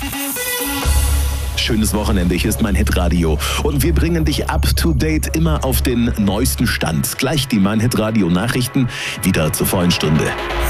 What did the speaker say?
Schönes Wochenende, hier ist mein Hitradio und wir bringen dich up to date immer auf den neuesten Stand. Gleich die mein Hitradio Nachrichten wieder zur vollen Stunde.